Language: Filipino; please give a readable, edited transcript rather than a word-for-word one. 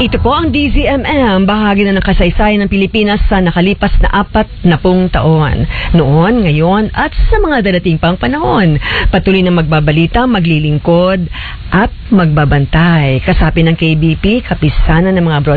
Ito po ang DZMM, bahagi na ng kasaysayan ng Pilipinas sa nakalipas na 40 taon. Noon, ngayon, at sa mga darating pang panahon. Patuloy na magbabalita, maglilingkod, at magbabantay. Kasapi ng KBP, kapisanan ng mga